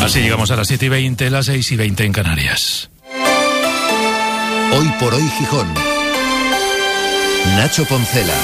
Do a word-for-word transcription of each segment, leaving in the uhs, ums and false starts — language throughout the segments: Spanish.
Así llegamos a las siete y veinte, las seis y veinte en Canarias. Hoy por hoy Gijón. Nacho Poncela.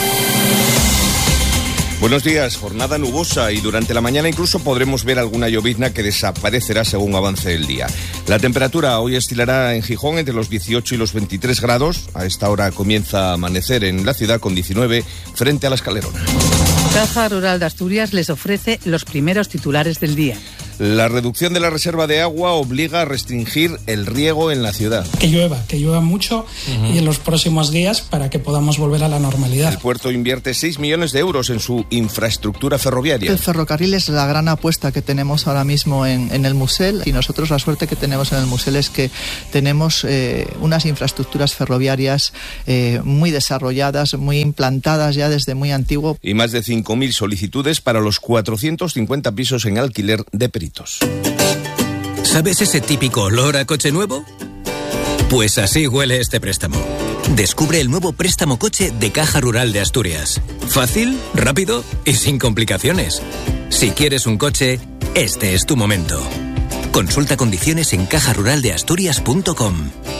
Buenos días, jornada nubosa y durante la mañana incluso podremos ver alguna llovizna que desaparecerá según avance el día. La temperatura hoy oscilará en Gijón entre los dieciocho y los veintitrés grados. A esta hora comienza a amanecer en la ciudad con diecinueve frente a la Escalerona. Caja Rural de Asturias les ofrece los primeros titulares del día. La reducción de la reserva de agua obliga a restringir el riego en la ciudad. Que llueva, que llueva mucho uh-huh. y en los próximos días para que podamos volver a la normalidad. El puerto invierte seis millones de euros en su infraestructura ferroviaria. El ferrocarril es la gran apuesta que tenemos ahora mismo en, en el Musel, y nosotros la suerte que tenemos en el Musel es que tenemos eh, unas infraestructuras ferroviarias eh, muy desarrolladas, muy implantadas ya desde muy antiguo. Y más de cinco mil solicitudes para los cuatrocientos cincuenta pisos en alquiler de Peritos. ¿Sabes ese típico olor a coche nuevo? Pues así huele este préstamo. Descubre el nuevo préstamo coche de Caja Rural de Asturias. Fácil, rápido y sin complicaciones. Si quieres un coche, este es tu momento. Consulta condiciones en caja rural de asturias punto com.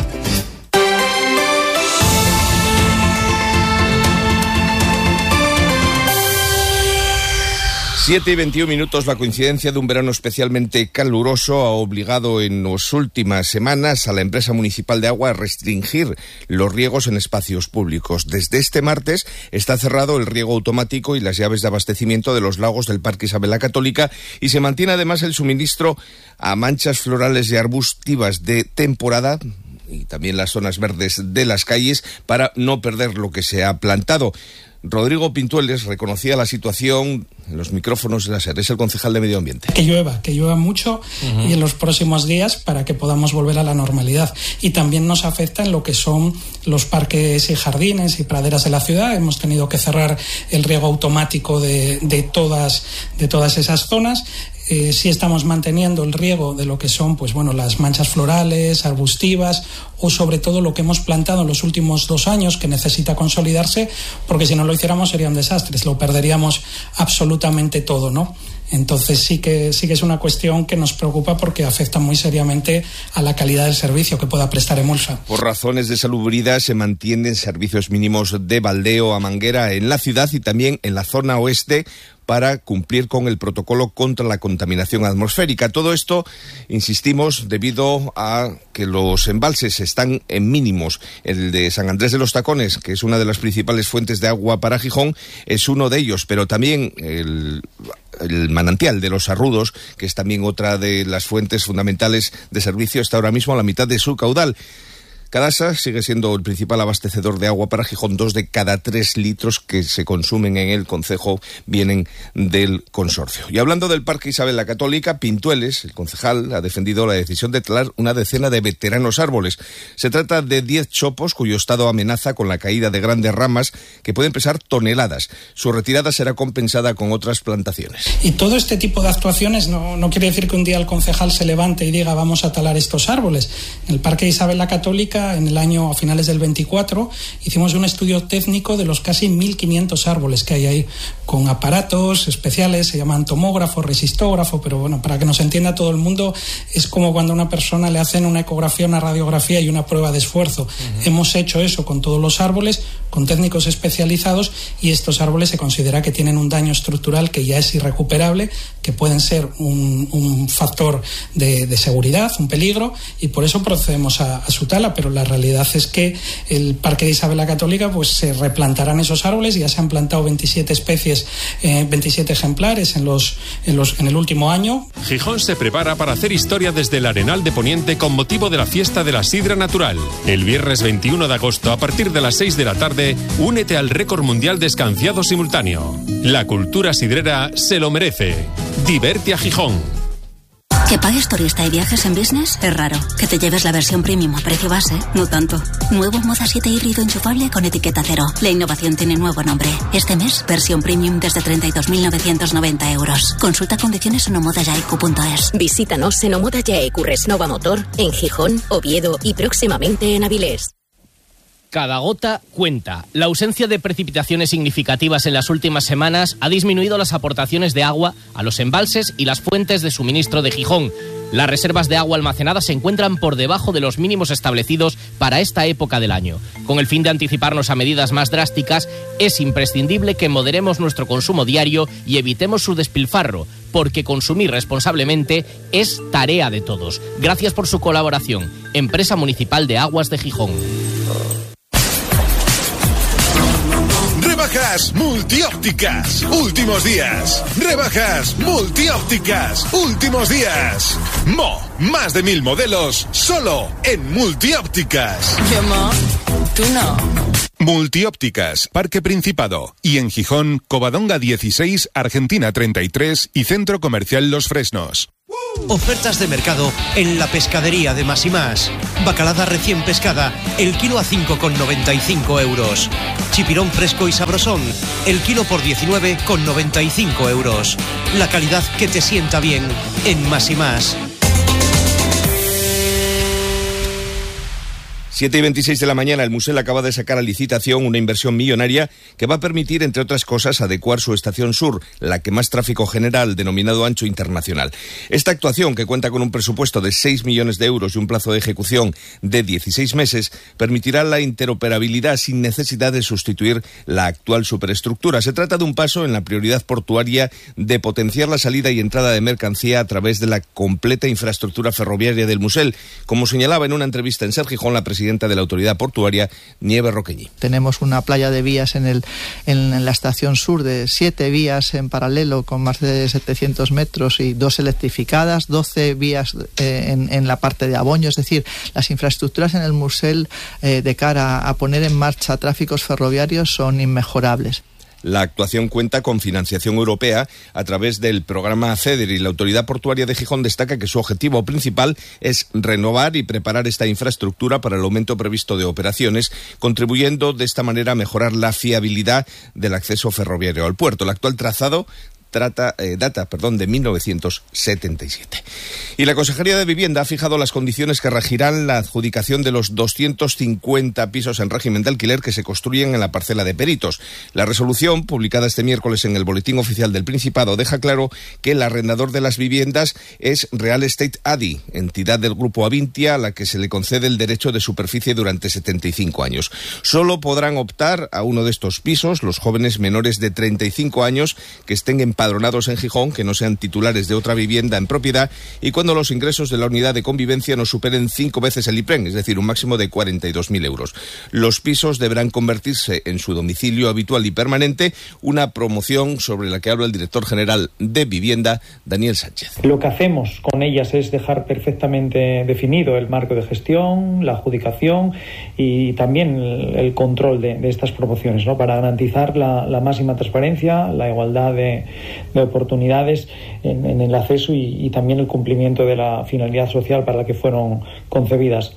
siete y veintiún minutos, la coincidencia de un verano especialmente caluroso ha obligado en las últimas semanas a la empresa municipal de agua a restringir los riegos en espacios públicos. Desde este martes está cerrado el riego automático y las llaves de abastecimiento de los lagos del Parque Isabel la Católica, y se mantiene además el suministro a manchas florales y arbustivas de temporada y también las zonas verdes de las calles para no perder lo que se ha plantado. Rodrigo Pintueles reconocía la situación en los micrófonos de la SER, es el concejal de Medio Ambiente. Que llueva, que llueva mucho uh-huh. y en los próximos días para que podamos volver a la normalidad. Y también nos afecta en lo que son los parques y jardines y praderas de la ciudad. Hemos tenido que cerrar el riego automático de, de, todas, de todas esas zonas. Eh, sí estamos manteniendo el riego de lo que son, pues bueno, las manchas florales, arbustivas, o sobre todo lo que hemos plantado en los últimos dos años, que necesita consolidarse, porque si no lo hiciéramos sería un desastre, lo perderíamos absolutamente todo, ¿no? Entonces sí que sí que es una cuestión que nos preocupa porque afecta muy seriamente a la calidad del servicio que pueda prestar Emulsa. Por razones de salubridad se mantienen servicios mínimos de baldeo a manguera en la ciudad y también en la zona oeste para cumplir con el protocolo contra la contaminación atmosférica. Todo esto, insistimos, debido a que los embalses están en mínimos. El de San Andrés de los Tacones, que es una de las principales fuentes de agua para Gijón, es uno de ellos, pero también el... el manantial de los Arrudos, que es también otra de las fuentes fundamentales de servicio, está ahora mismo a la mitad de su caudal. Cadasa sigue siendo el principal abastecedor de agua para Gijón. Dos de cada tres litros que se consumen en el concejo vienen del consorcio. Y hablando del Parque Isabel la Católica, Pintueles, el concejal, ha defendido la decisión de talar una decena de veteranos árboles. Se trata de diez chopos cuyo estado amenaza con la caída de grandes ramas que pueden pesar toneladas. Su retirada será compensada con otras plantaciones. Y todo este tipo de actuaciones no, no quiere decir que un día el concejal se levante y diga vamos a talar estos árboles. En el Parque Isabel la Católica, en el año, a finales del veinticuatro, hicimos un estudio técnico de los casi mil quinientos árboles que hay ahí, con aparatos especiales, se llaman tomógrafo, resistógrafo, pero bueno, para que nos entienda todo el mundo, es como cuando a una persona le hacen una ecografía, una radiografía y una prueba de esfuerzo. Uh-huh. Hemos hecho eso con todos los árboles, con técnicos especializados, y estos árboles se considera que tienen un daño estructural que ya es irrecuperable, que pueden ser un, un factor de, de seguridad, un peligro, y por eso procedemos a, a su tala, pero la realidad es que el Parque de Isabel la Católica pues se replantarán esos árboles. Ya se han plantado veintisiete especies, eh, veintisiete ejemplares en, los, en, los, en el último año. Gijón se prepara para hacer historia desde el Arenal de Poniente con motivo de la fiesta de la sidra natural. El viernes veintiuno de agosto, a partir de las seis de la tarde, únete al récord mundial de escanciado simultáneo. La cultura sidrera se lo merece. Diverte a Gijón. Que pagues turista y viajes en business es raro. Que te lleves la versión premium a precio base, no tanto. Nuevo Moda siete híbrido enchufable con etiqueta cero. La innovación tiene nuevo nombre. Este mes, versión premium desde treinta y dos mil novecientos noventa euros. Consulta condiciones en omodayaiku punto es. Visítanos en Omodayaiku Resnova Motor, en Gijón, Oviedo y próximamente en Avilés. Cada gota cuenta. La ausencia de precipitaciones significativas en las últimas semanas ha disminuido las aportaciones de agua a los embalses y las fuentes de suministro de Gijón. Las reservas de agua almacenada se encuentran por debajo de los mínimos establecidos para esta época del año. Con el fin de anticiparnos a medidas más drásticas, es imprescindible que moderemos nuestro consumo diario y evitemos su despilfarro, porque consumir responsablemente es tarea de todos. Gracias por su colaboración. Empresa Municipal de Aguas de Gijón. Rebajas multiópticas, últimos días. Rebajas multiópticas, últimos días. Mo, más de mil modelos, solo en multiópticas. Yo, Mo, tú no. Multiópticas, Parque Principado. Y en Gijón, Covadonga dieciséis, Argentina treinta y tres y Centro Comercial Los Fresnos. Ofertas de mercado en la pescadería de Más y Más. Bacalada recién pescada, el kilo a cinco con noventa y cinco euros. Chipirón fresco y sabrosón, el kilo por diecinueve con noventa y cinco euros. La calidad que te sienta bien en Más y Más. siete y veintiséis de la mañana, el Musel acaba de sacar a licitación una inversión millonaria que va a permitir, entre otras cosas, adecuar su estación sur, la que más tráfico genera, al denominado ancho internacional. Esta actuación, que cuenta con un presupuesto de seis millones de euros y un plazo de ejecución de dieciséis meses, permitirá la interoperabilidad sin necesidad de sustituir la actual superestructura. Se trata de un paso en la prioridad portuaria de potenciar la salida y entrada de mercancía a través de la completa infraestructura ferroviaria del Musel, como señalaba en una entrevista en Ser Gijón la presidenta de la autoridad portuaria, Nieve Roqueñi. Tenemos una playa de vías en, el, en, en la estación sur de siete vías en paralelo con más de setecientos metros y dos electrificadas, doce vías eh, en, en la parte de Aboño. Es decir, las infraestructuras en el Musel eh, de cara a poner en marcha tráficos ferroviarios son inmejorables. La actuación cuenta con financiación europea a través del programa FEDER y la Autoridad Portuaria de Gijón destaca que su objetivo principal es renovar y preparar esta infraestructura para el aumento previsto de operaciones, contribuyendo de esta manera a mejorar la fiabilidad del acceso ferroviario al puerto. El actual trazado Trata, eh, data perdón, de mil novecientos setenta y siete. Y la Consejería de Vivienda ha fijado las condiciones que regirán la adjudicación de los doscientos cincuenta pisos en régimen de alquiler que se construyen en la parcela de Peritos. La resolución, publicada este miércoles en el Boletín Oficial del Principado, deja claro que el arrendador de las viviendas es Real Estate A D I, entidad del Grupo Avintia, a la que se le concede el derecho de superficie durante setenta y cinco años. Solo podrán optar a uno de estos pisos los jóvenes menores de treinta y cinco años que estén en empadronados en Gijón, que no sean titulares de otra vivienda en propiedad y cuando los ingresos de la unidad de convivencia no superen cinco veces el IPREN, es decir, un máximo de cuarenta y dos mil euros. Los pisos deberán convertirse en su domicilio habitual y permanente, una promoción sobre la que habla el director general de Vivienda, Daniel Sánchez. Lo que hacemos con ellas es dejar perfectamente definido el marco de gestión, la adjudicación y también el, el control de, de estas promociones, ¿no? Para garantizar la, la máxima transparencia, la igualdad de de oportunidades en, en el acceso y, y también el cumplimiento de la finalidad social para la que fueron concebidas.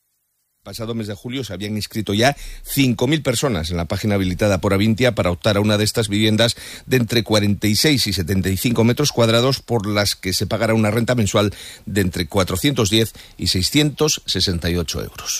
Pasado mes de julio se habían inscrito ya cinco mil personas en la página habilitada por Avintia para optar a una de estas viviendas de entre cuarenta y seis y setenta y cinco metros cuadrados por las que se pagará una renta mensual de entre cuatrocientos diez y seiscientos sesenta y ocho euros.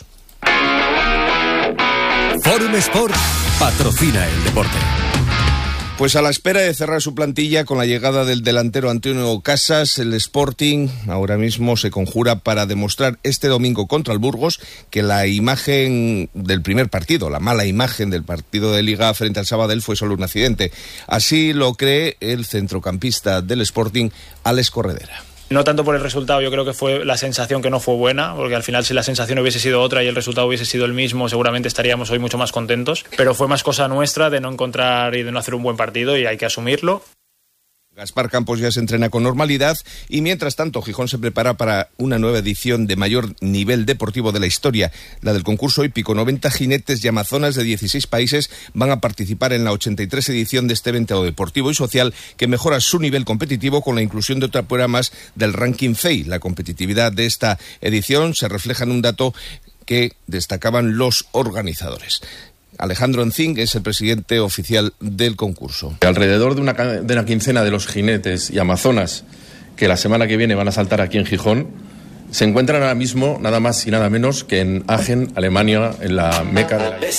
Forum Sport patrocina el deporte. Pues a la espera de cerrar su plantilla con la llegada del delantero Antonio Casas, el Sporting ahora mismo se conjura para demostrar este domingo contra el Burgos que la imagen del primer partido, la mala imagen del partido de Liga frente al Sabadell fue solo un accidente. Así lo cree el centrocampista del Sporting, Alex Corredera. No tanto por el resultado, yo creo que fue la sensación que no fue buena, porque al final si la sensación hubiese sido otra y el resultado hubiese sido el mismo, seguramente estaríamos hoy mucho más contentos, pero fue más cosa nuestra de no encontrar y de no hacer un buen partido y hay que asumirlo. Gaspar Campos ya se entrena con normalidad y mientras tanto Gijón se prepara para una nueva edición de mayor nivel deportivo de la historia, la del concurso hípico. noventa jinetes y amazonas de dieciséis países van a participar en la ochenta y tres edición de este evento deportivo y social que mejora su nivel competitivo con la inclusión de otra prueba más del ranking F E I. La competitividad de esta edición se refleja en un dato que destacaban los organizadores. Alejandro Encín es el presidente oficial del concurso. Alrededor de una, de una quincena de los jinetes y amazonas que la semana que viene van a saltar aquí en Gijón se encuentran ahora mismo nada más y nada menos que en Aachen, Alemania, en la meca de la...